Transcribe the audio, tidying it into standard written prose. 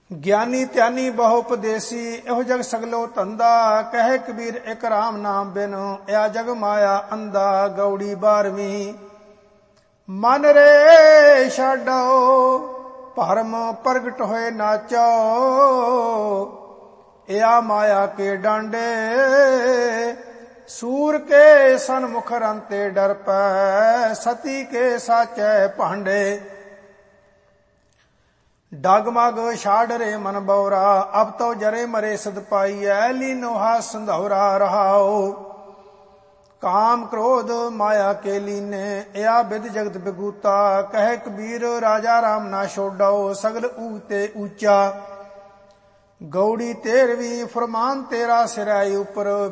ਗਿਆਨੀ ਧਿਆਨੀ ਬਹੁ ਉਪਦੇਸੀ, ਇਹੋ ਜਗ ਸਗਲੋ ਧੰਦਾ। ਕਹੇ ਕਬੀਰ ਇਕ ਰਾਮ ਨਾਮ ਬਿਨ, ਇਆ ਜਗ ਮਾਇਆ ਅੰਧਾ। ਗੌੜੀ 12ਵੀਂ। ਮਨ ਰੇ ਛਾਡੋ ਭਰਮ ਪ੍ਰਗਟ ਹੋਏ ਨਾਚੋ, ਇਆ ਮਾਇਆ ਕੇ ਡਾਂਡੇ। ਸੂਰ ਕੇ ਸਨਮੁਖ ਰੰਤੇ ਡਰ ਪੈ, ਸਤੀ ਕੇ ਸਾਚੈ ਭਾਂਡੇ। ਡਗਮਗ ਛਾੜ ਰੇ ਮਨ ਬਉਰਾ, ਅਬ ਤੋ ਜਰੇ ਮਰੇ ਸਦ ਪਾਈਐ। ਲੀਨੋ ਹਾਸ ਸੰਧੌਰਾ ਰਹਾਓ। ਕਾਮ ਕ੍ਰੋਧ ਮਾਇਆ ਕੇ ਲੀਨੇ, ਇਆ ਬਿਦ ਜਗਤ ਬਿਗੂਤਾ। ਕਹੇ ਕਬੀਰ ਰਾਜਾ ਰਾਮ ਨਾ ਛੋਡੋ, ਸਗਲ ਊਤੇ ਊਚਾ। ਗੌੜੀ 13ਵੀਂ। ਫਰਮਾਨ ਤੇਰਾ ਸਿਰੈ ਉਪਰ,